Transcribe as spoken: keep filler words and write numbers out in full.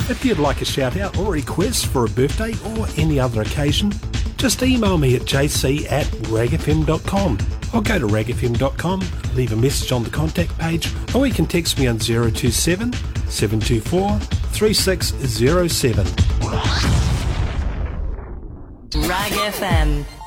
If you'd like a shout out or request for a birthday or any other occasion, just email me at j c at rag f m dot com or go to rag f m dot com, leave a message on the contact page, or you can text me on zero two seven, seven two four, three six zero seven. Rag F M.